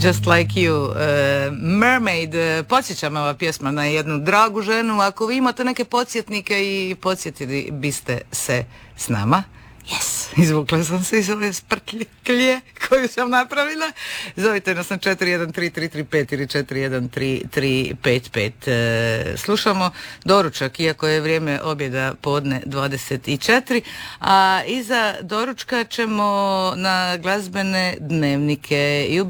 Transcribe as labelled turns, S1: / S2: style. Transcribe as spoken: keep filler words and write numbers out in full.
S1: Just Like You, uh, Mermaid. Podsjeća me ova pjesma na jednu dragu ženu. Ako vi imate neke podsjetnike i podsjetili biste se s nama. Yes, izvukla sam se iz ove sprtlje koju sam napravila. Zovite nas na četiri jedan tri tri tri pet ili četiri jedan tri tri pet pet. E, slušamo doručak, iako je vrijeme objeda podne dvadeset četiri, a iza doručka ćemo na glazbene dnevnike i